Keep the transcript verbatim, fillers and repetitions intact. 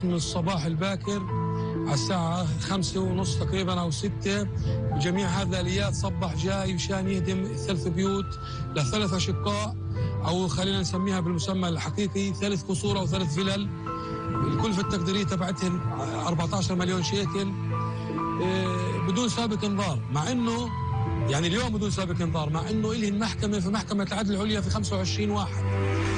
من الصباح الباكر على الساعة خمسة ونص تقريبا أو ستة، جميع هذه الآليات صبح جاي مشان يهدم ثلاث بيوت لثلاث أشقاء، أو خلينا نسميها بالمسمى الحقيقي ثلاث قصور أو ثلاث فلل. الكلفة التقديرية تبعتهم أربعة عشر مليون شيكل بدون سابق انذار، مع انه يعني اليوم بدون سابق انذار، مع انه إلهن محكمة في محكمة العدل العليا في خمسة وعشرين واحد.